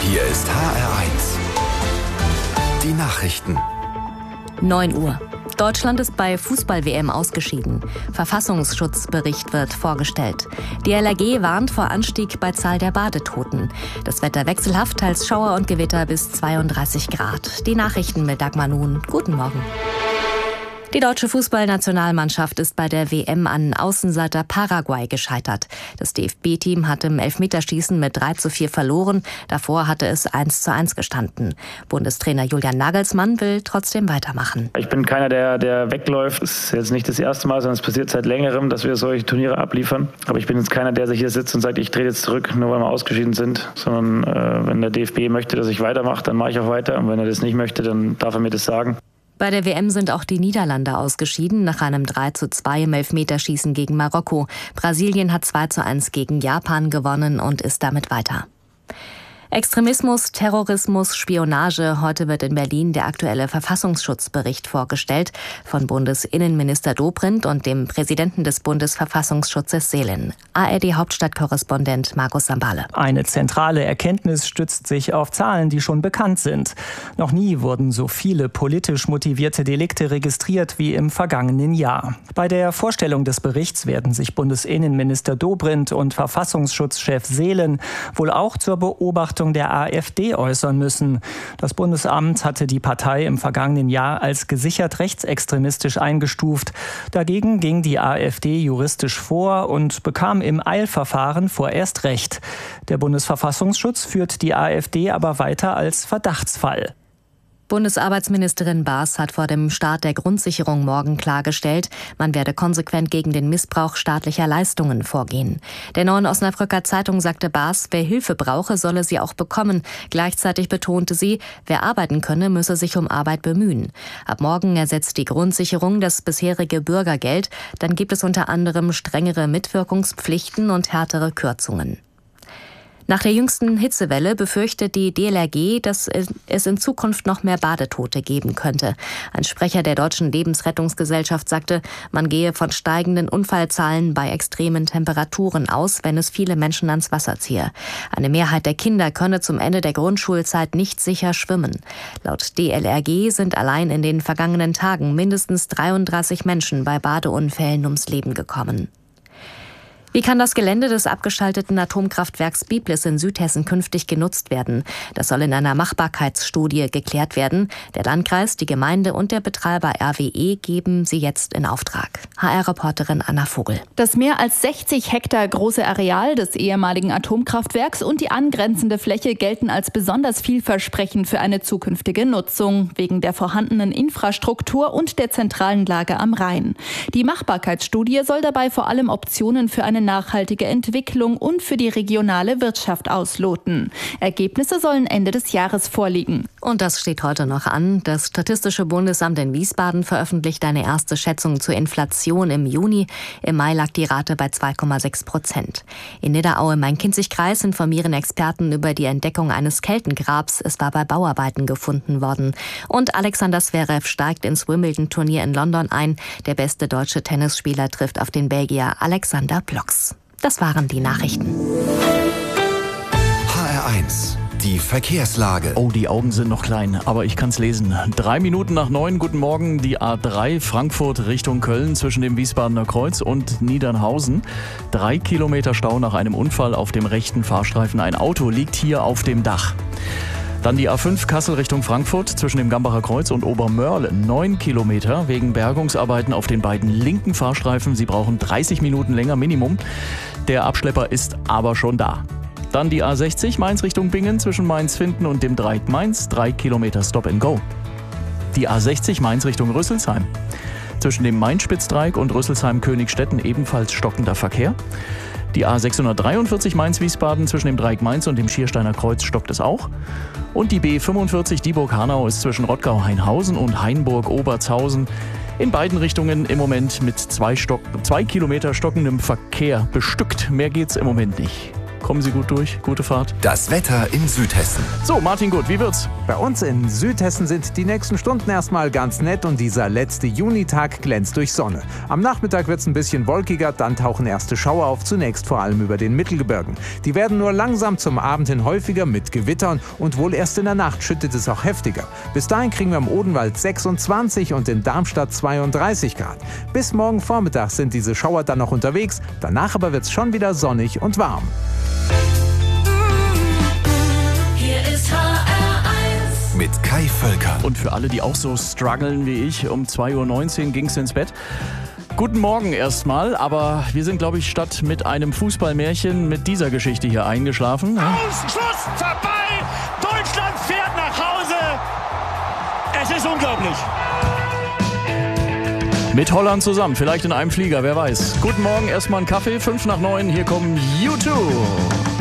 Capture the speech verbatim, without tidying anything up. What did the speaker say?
Hier ist H R eins. Die Nachrichten. neun Uhr. Deutschland ist bei Fußball-W M ausgeschieden. Verfassungsschutzbericht wird vorgestellt. Die L R G warnt vor Anstieg bei Zahl der Badetoten. Das Wetter wechselhaft, teils Schauer und Gewitter bis zweiunddreißig Grad. Die Nachrichten mit Dagmar Nun. Guten Morgen. Die deutsche Fußballnationalmannschaft ist bei der W M an Außenseiter Paraguay gescheitert. Das D F B-Team hat im Elfmeterschießen mit drei zu vier verloren. Davor hatte es eins zu eins gestanden. Bundestrainer Julian Nagelsmann will trotzdem weitermachen. Ich bin keiner, der, der wegläuft. Es ist jetzt nicht das erste Mal, sondern es passiert seit längerem, dass wir solche Turniere abliefern. Aber ich bin jetzt keiner, der sich hier sitzt und sagt, ich drehe jetzt zurück, nur weil wir ausgeschieden sind. Sondern äh, wenn der D F B möchte, dass ich weitermache, dann mache ich auch weiter. Und wenn er das nicht möchte, dann darf er mir das sagen. Bei der W M sind auch die Niederlande ausgeschieden, nach einem drei zu zwei im Elfmeterschießen gegen Marokko. Brasilien hat zwei zu eins gegen Japan gewonnen und ist damit weiter. Extremismus, Terrorismus, Spionage. Heute wird in Berlin der aktuelle Verfassungsschutzbericht vorgestellt von Bundesinnenminister Dobrindt und dem Präsidenten des Bundesverfassungsschutzes Seelen. A R D-Hauptstadtkorrespondent Markus Sambale. Eine zentrale Erkenntnis stützt sich auf Zahlen, die schon bekannt sind. Noch nie wurden so viele politisch motivierte Delikte registriert wie im vergangenen Jahr. Bei der Vorstellung des Berichts werden sich Bundesinnenminister Dobrindt und Verfassungsschutzchef Seelen wohl auch zur Beobachtung der AfD äußern müssen. Das Bundesamt hatte die Partei im vergangenen Jahr als gesichert rechtsextremistisch eingestuft. Dagegen ging die AfD juristisch vor und bekam im Eilverfahren vorerst Recht. Der Bundesverfassungsschutz führt die AfD aber weiter als Verdachtsfall. Bundesarbeitsministerin Baas hat vor dem Start der Grundsicherung morgen klargestellt, man werde konsequent gegen den Missbrauch staatlicher Leistungen vorgehen. Der Neuen Osnabrücker Zeitung sagte Baas, wer Hilfe brauche, solle sie auch bekommen. Gleichzeitig betonte sie, wer arbeiten könne, müsse sich um Arbeit bemühen. Ab morgen ersetzt die Grundsicherung das bisherige Bürgergeld. Dann gibt es unter anderem strengere Mitwirkungspflichten und härtere Kürzungen. Nach der jüngsten Hitzewelle befürchtet die D L R G, dass es in Zukunft noch mehr Badetote geben könnte. Ein Sprecher der Deutschen Lebensrettungsgesellschaft sagte, man gehe von steigenden Unfallzahlen bei extremen Temperaturen aus, wenn es viele Menschen ans Wasser ziehe. Eine Mehrheit der Kinder könne zum Ende der Grundschulzeit nicht sicher schwimmen. Laut D L R G sind allein in den vergangenen Tagen mindestens dreiunddreißig Menschen bei Badeunfällen ums Leben gekommen. Wie kann das Gelände des abgeschalteten Atomkraftwerks Biblis in Südhessen künftig genutzt werden? Das soll in einer Machbarkeitsstudie geklärt werden. Der Landkreis, die Gemeinde und der Betreiber R W E geben sie jetzt in Auftrag. H R-Reporterin Anna Vogel. Das mehr als sechzig Hektar große Areal des ehemaligen Atomkraftwerks und die angrenzende Fläche gelten als besonders vielversprechend für eine zukünftige Nutzung, wegen der vorhandenen Infrastruktur und der zentralen Lage am Rhein. Die Machbarkeitsstudie soll dabei vor allem Optionen für eine nachhaltige Entwicklung und für die regionale Wirtschaft ausloten. Ergebnisse sollen Ende des Jahres vorliegen. Und das steht heute noch an. Das Statistische Bundesamt in Wiesbaden veröffentlicht eine erste Schätzung zur Inflation im Juni. Im Mai lag die Rate bei zwei Komma sechs Prozent. In Nidderau im Main-Kinzig-Kreis informieren Experten über die Entdeckung eines Keltengrabs. Es war bei Bauarbeiten gefunden worden. Und Alexander Zverev steigt ins Wimbledon-Turnier in London ein. Der beste deutsche Tennisspieler trifft auf den Belgier Alexander Plox. Das waren die Nachrichten. H R eins. Die Verkehrslage. Oh, die Augen sind noch klein, aber ich kann's lesen. Drei Minuten nach neun, guten Morgen, die A drei Frankfurt Richtung Köln zwischen dem Wiesbadener Kreuz und Niedernhausen. Drei Kilometer Stau nach einem Unfall auf dem rechten Fahrstreifen. Ein Auto liegt hier auf dem Dach. Dann die A fünf Kassel Richtung Frankfurt zwischen dem Gambacher Kreuz und Obermörlen. Neun Kilometer wegen Bergungsarbeiten auf den beiden linken Fahrstreifen. Sie brauchen dreißig Minuten länger Minimum. Der Abschlepper ist aber schon da. Dann die A sechzig Mainz Richtung Bingen zwischen Mainz-Finden und dem Dreieck Mainz. Drei Kilometer Stop and Go. Die A sechzig Mainz Richtung Rüsselsheim. Zwischen dem Main-Spitzdreieck und Rüsselsheim-Königstetten ebenfalls stockender Verkehr. Die A sechshundertdreiundvierzig Mainz-Wiesbaden zwischen dem Dreieck Mainz und dem Schiersteiner Kreuz stockt es auch. Und die B fünfundvierzig Dieburg-Hanau ist zwischen Rottgau-Hainhausen und Hainburg-Obertshausen in beiden Richtungen im Moment mit zwei, Stock, zwei Kilometer stockendem Verkehr bestückt. Mehr geht's im Moment nicht. Kommen Sie gut durch? Gute Fahrt? Das Wetter in Südhessen. So, Martin Gut, wie wird's? Bei uns in Südhessen sind die nächsten Stunden erstmal ganz nett und dieser letzte Junitag glänzt durch Sonne. Am Nachmittag wird's ein bisschen wolkiger, dann tauchen erste Schauer auf, zunächst vor allem über den Mittelgebirgen. Die werden nur langsam zum Abend hin häufiger mit Gewittern und wohl erst in der Nacht schüttet es auch heftiger. Bis dahin kriegen wir im Odenwald sechsundzwanzig und in Darmstadt zweiunddreißig Grad. Bis morgen Vormittag sind diese Schauer dann noch unterwegs, danach aber wird's schon wieder sonnig und warm. Hier ist H R eins mit Kai Völker. Und für alle, die auch so strugglen wie ich, um zwei Uhr neunzehn ging's ins Bett. Guten Morgen erstmal, aber wir sind, glaube ich, statt mit einem Fußballmärchen mit dieser Geschichte hier eingeschlafen. Aus, Schluss, vorbei! Deutschland fährt nach Hause! Es ist unglaublich! Mit Holland zusammen, vielleicht in einem Flieger, wer weiß. Guten Morgen, erstmal einen Kaffee, fünf nach neun, hier kommen U zwei.